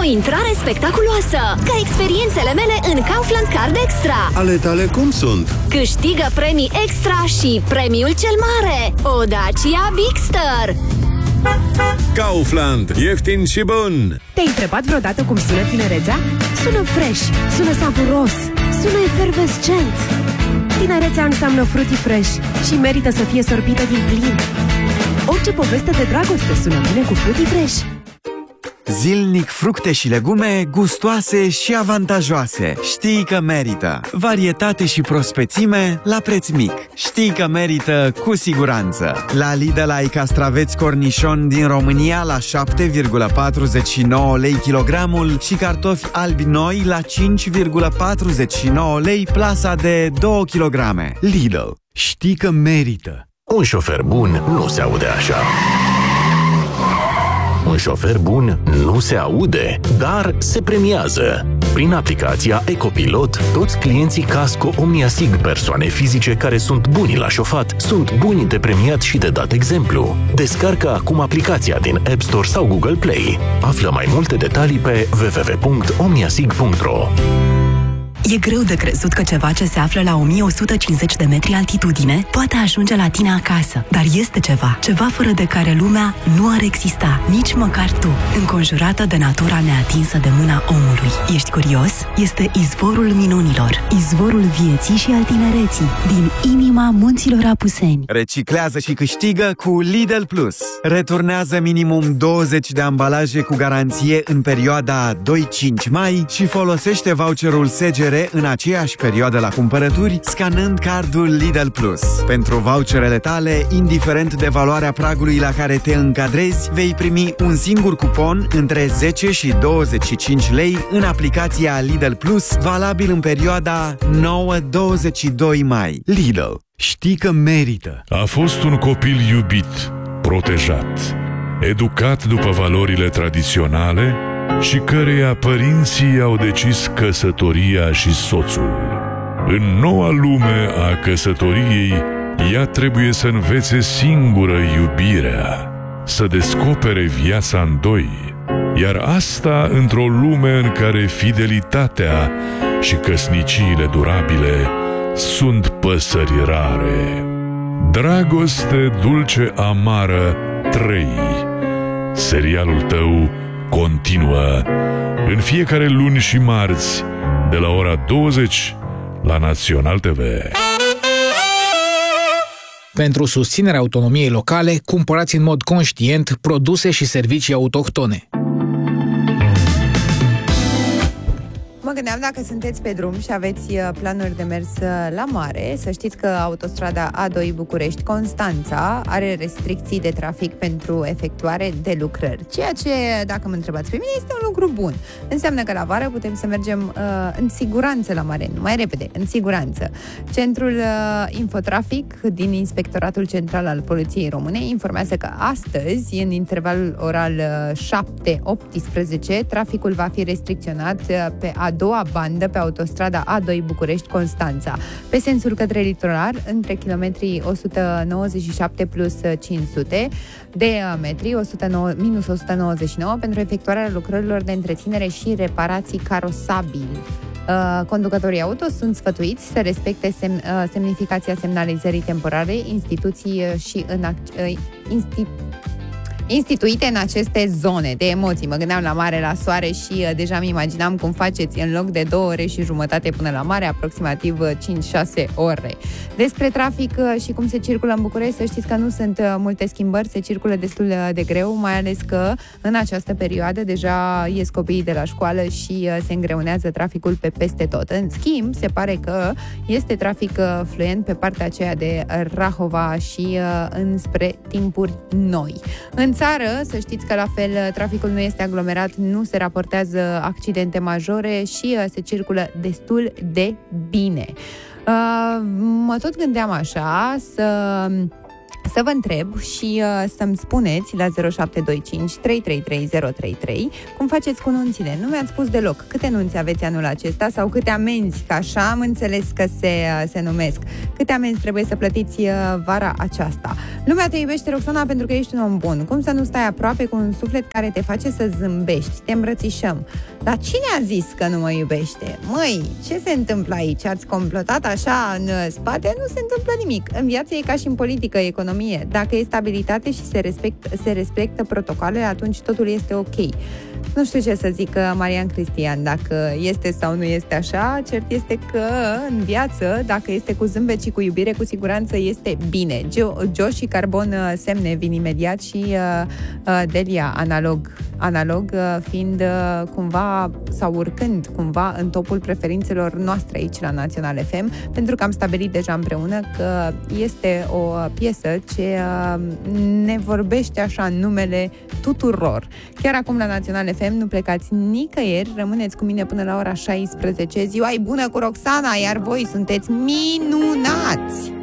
intrare spectaculoasă, ca experiențele mele în Kaufland Card Extra. Ale tale cum sunt? Câștigă premii extra și premiul cel mare, o Dacia Bigster. Kaufland. Ieftin și bun. Te-ai întrebat vreodată cum sună tinerețea? Sună fresh, sună savuros, sună efervescent. Tinerețea înseamnă fruity fresh și merită să fie sorbită din plin. Orice poveste de dragoste sună bine cu fruity fresh. Zilnic fructe și legume gustoase și avantajoase. Știi că merită. Varietate și prospețime la preț mic. Știi că merită cu siguranță. La Lidl ai castraveți cornișon din România la 7,49 lei kilogramul și cartofi albi noi la 5,49 lei plasa de 2 kg. Lidl. Știi că merită. Un șofer bun nu se aude așa. Un șofer bun nu se aude, dar se premiază. Prin aplicația Ecopilot, toți clienții Casco OmniaSig, persoane fizice care sunt buni la șofat, sunt buni de premiat și de dat exemplu. Descarcă acum aplicația din App Store sau Google Play. Află mai multe detalii pe www.omniasig.ro. E greu de crezut că ceva ce se află la 1150 de metri altitudine poate ajunge la tine acasă. Dar este ceva fără de care lumea nu ar exista, nici măcar tu, înconjurată de natura neatinsă de mâna omului. Ești curios? Este izvorul minunilor, izvorul vieții și al tinereții, din inima munților Apuseni. Reciclează și câștigă cu Lidl Plus. Returnează minimum 20 de ambalaje cu garanție în perioada 2-5 mai și folosește voucherul SGR în aceeași perioadă la cumpărături, scanând cardul Lidl Plus. Pentru voucherele tale, indiferent de valoarea pragului la care te încadrezi, vei primi un singur cupon între 10 și 25 lei în aplicația Lidl Plus, valabil în perioada 9-22 mai. Lidl. Știi că merită. A fost un copil iubit, protejat, educat după valorile tradiționale și căreia părinții au decis căsătoria și soțul. În noua lume a căsătoriei, ea trebuie să învețe singură iubirea, să descopere viața în doi, iar asta într-o lume în care fidelitatea și căsniciile durabile sunt păsări rare. Dragoste dulce amară 3. Serialul tău continuă în fiecare luni și marți de la ora 20 la Național TV. Pentru susținerea autonomiei locale, cumpărați în mod conștient produse și servicii autohtone. Mă gândeam, dacă sunteți pe drum și aveți planuri de mers la mare, să știți că autostrada A2 București-Constanța are restricții de trafic pentru efectuare de lucrări. Ceea ce, dacă mă întrebați pe mine, este un lucru bun. Înseamnă că la vară putem să mergem în siguranță la mare, nu mai repede, în siguranță. Centrul Infotrafic din Inspectoratul Central al Poliției Române informează că astăzi, în intervalul oral 7-18, traficul va fi restricționat pe a doua bandă pe autostrada A2 București-Constanța, pe sensul către litoral, între kilometrii 197 plus 500 de metri, minus 199, pentru efectuarea lucrărilor de întreținere și reparații carosabili. Conducătorii auto sunt sfătuiți să respecte semnificația semnalizării temporare instituite în aceste zone de emoții. Mă gândeam la mare, la soare și deja mi imaginam cum faceți în loc de 2 ore și jumătate până la mare, aproximativ 5-6 ore. Despre trafic și cum se circulă în București, să știți că nu sunt multe schimbări, se circulă destul de greu, mai ales că în această perioadă deja ies copiii de la școală și se îngreunează traficul pe peste tot. În schimb, se pare că este trafic fluent pe partea aceea de Rahova și înspre Timpuri Noi. În țară, să știți că la fel traficul nu este aglomerat, nu se raportează accidente majore și se circulă destul de bine. Mă tot gândeam așa să vă întreb și să-mi spuneți la 0725 333 033 cum faceți cu nunțile. Nu mi-ați spus deloc câte nunți aveți anul acesta sau câte amenzi, că așa am înțeles că se numesc. Câte amenzi trebuie să plătiți vara aceasta. Lumea te iubește, Roxana, pentru că ești un om bun. Cum să nu stai aproape cu un suflet care te face să zâmbești? Te îmbrățișăm. Dar cine a zis că nu mă iubește? Măi, ce se întâmplă aici? Ați complotat așa în spate? Nu se întâmplă nimic. În viață e ca și în politică, economie. Dacă e stabilitate și se respectă protocoalele, atunci totul este ok. Nu știu ce să zic, Marian Cristian, dacă este sau nu este așa, cert este că în viață, dacă este cu zâmbet și cu iubire, cu siguranță este bine. Josh și Carbon semne vin imediat și Delia analog fiind cumva sau urcând cumva în topul preferințelor noastre aici la Național FM, pentru că am stabilit deja împreună că este o piesă ce ne vorbește așa în numele tuturor. Chiar acum la Național FM nu plecați nicăieri, rămâneți cu mine până la ora 16. Ziua-i bună cu Roxana, iar voi sunteți minunați!